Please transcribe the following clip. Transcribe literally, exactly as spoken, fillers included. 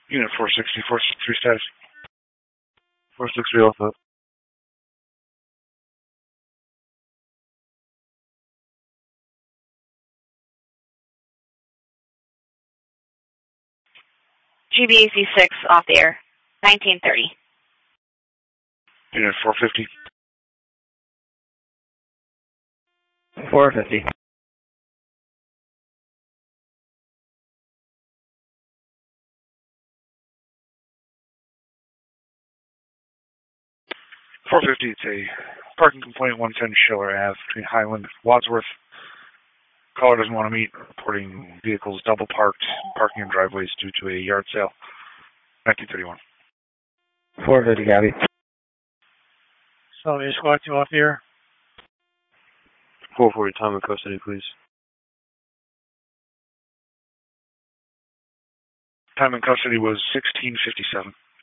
Unit four sixty, four sixty-three status. four sixty-three Alpha. G B A C six off the air, nineteen thirty. Unit four fifty. four fifty. four fifty, it's a parking complaint, one ten Schiller Avenue between Highland and Wadsworth. Caller doesn't want to meet, reporting vehicles double parked, parking in driveways due to a yard sale. nineteen thirty-one. four fifty, copy. So, is squad two off the air? four forty, time in custody, please. Time in custody was sixteen fifty-seven.